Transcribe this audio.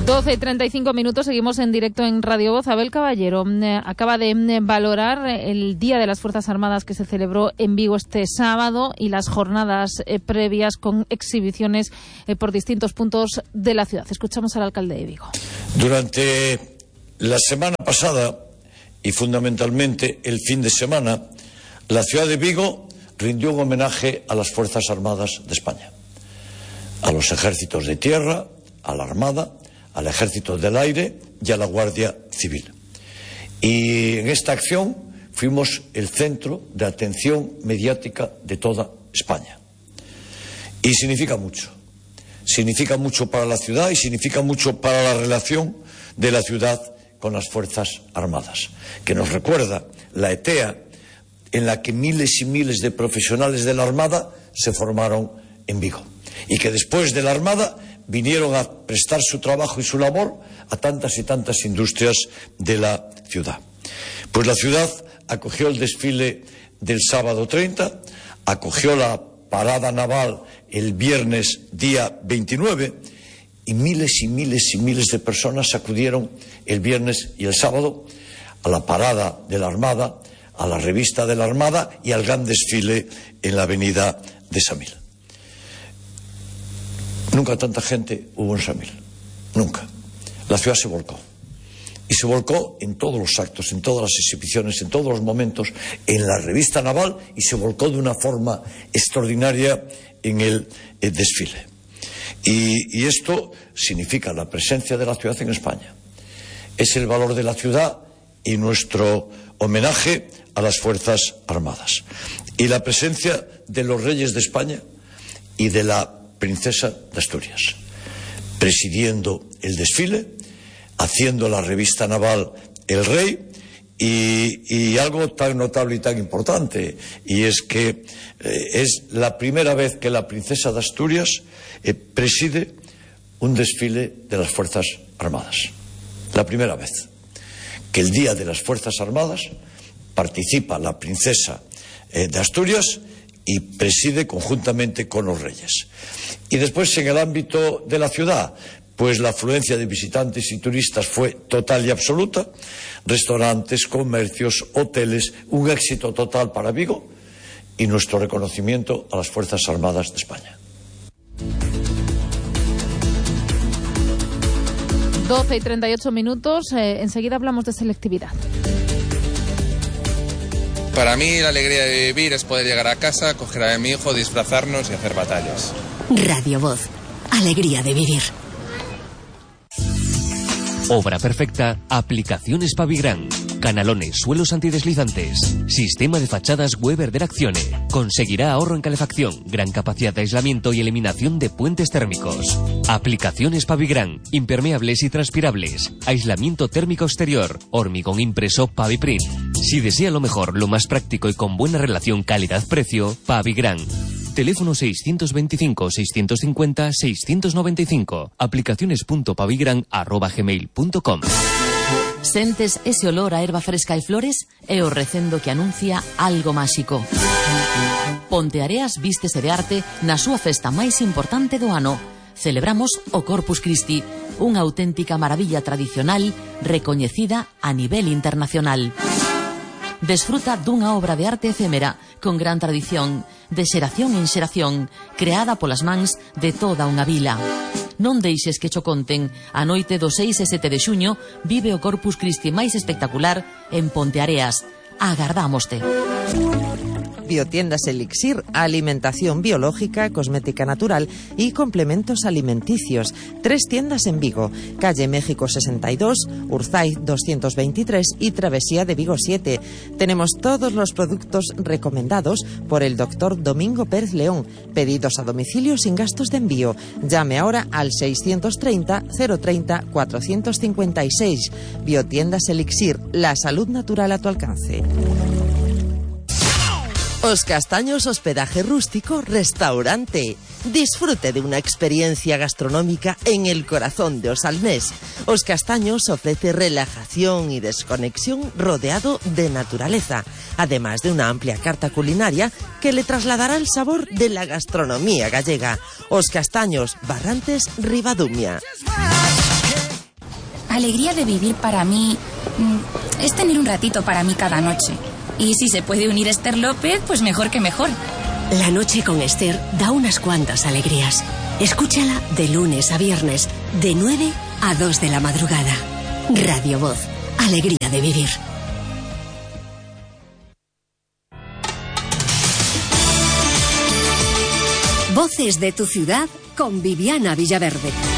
12:35, seguimos en directo en Radio Voz. Abel Caballero acaba de valorar el Día de las Fuerzas Armadas que se celebró en Vigo este sábado y las jornadas previas con exhibiciones por distintos puntos de la ciudad. Escuchamos al alcalde de Vigo. Durante la semana pasada y fundamentalmente el fin de semana, la ciudad de Vigo rindió un homenaje a las Fuerzas Armadas de España, a los ejércitos de tierra, a la Armada, al Ejército del Aire y a la Guardia Civil. Y en esta acción fuimos el centro de atención mediática de toda España. Y significa mucho. Significa mucho para la ciudad y significa mucho para la relación de la ciudad con las Fuerzas Armadas, que nos recuerda la ETEA, en la que miles y miles de profesionales de la Armada se formaron en Vigo. Y que después de la Armada vinieron a prestar su trabajo y su labor a tantas y tantas industrias de la ciudad. Pues la ciudad acogió el desfile del sábado 30, acogió la parada naval el viernes día 29 y miles y miles y miles de personas acudieron el viernes y el sábado a la parada de la Armada, a la revista de la Armada y al gran desfile en la avenida de Samil. Nunca tanta gente hubo en Samil, nunca. La ciudad se volcó. Y se volcó en todos los actos, en todas las exhibiciones, en todos los momentos, en la revista naval, y se volcó de una forma extraordinaria en el desfile. Y esto significa la presencia de la ciudad en España. Es el valor de la ciudad y nuestro homenaje a las Fuerzas Armadas. Y la presencia de los reyes de España y de la princesa de Asturias, presidiendo el desfile, haciendo la revista naval El Rey, y algo tan notable y tan importante, y es que es la primera vez que la princesa de Asturias preside un desfile de las Fuerzas Armadas. La primera vez que el Día de las Fuerzas Armadas participa la princesa de Asturias y preside conjuntamente con los reyes. Y después, en el ámbito de la ciudad, pues la afluencia de visitantes y turistas fue total y absoluta. Restaurantes, comercios, hoteles, un éxito total para Vigo, y nuestro reconocimiento a las Fuerzas Armadas de España. 12:38, enseguida hablamos de selectividad. Para mí la alegría de vivir es poder llegar a casa, coger a mi hijo, disfrazarnos y hacer batallas. Radio Voz, alegría de vivir. Obra perfecta, aplicaciones Pavigran. Canalones, suelos antideslizantes. Sistema de fachadas Weber de Accione. Conseguirá ahorro en calefacción, gran capacidad de aislamiento y eliminación de puentes térmicos. Aplicaciones Pavigran, impermeables y transpirables. Aislamiento térmico exterior. Hormigón impreso Paviprint. Si desea lo mejor, lo más práctico y con buena relación calidad-precio, Pavigran. Teléfono 625-650-695. Aplicaciones.pavigran@gmail.com. Sentes ese olor a erva fresca e flores? É o recendo que anuncia algo máxico. Ponteareas vístese de arte na súa festa máis importante do ano. Celebramos o Corpus Christi, unha auténtica maravilla tradicional recoñecida a nivel internacional. Desfruta dunha obra de arte efémera con gran tradición, de xeración en xeración, creada polas mans de toda unha vila. Non deixes que cho conten. A noite do 6 e 7 de xuño vive o Corpus Christi máis espectacular en Ponteareas. Agardámoste. Biotiendas Elixir, alimentación biológica, cosmética natural y complementos alimenticios. 3 tiendas en Vigo, calle México 62, Urzay 223 y Travesía de Vigo 7. Tenemos todos los productos recomendados por el doctor Domingo Pérez León. Pedidos a domicilio sin gastos de envío. Llame ahora al 630 030 456. Biotiendas Elixir, la salud natural a tu alcance. Os Castaños Hospedaje Rústico Restaurante. Disfrute de una experiencia gastronómica en el corazón de Osalnés. Os Castaños ofrece relajación y desconexión rodeado de naturaleza, además de una amplia carta culinaria que le trasladará el sabor de la gastronomía gallega. Os Castaños, Barrantes, Ribadumia. alegría de vivir para mí es tener un ratito para mí cada noche. Y si se puede unir Esther López, pues mejor que mejor. La noche con Esther da unas cuantas alegrías. Escúchala de lunes a viernes, de 9 a 2 de la madrugada. Radio Voz, alegría de vivir. Voces de tu ciudad con Viviana Villaverde.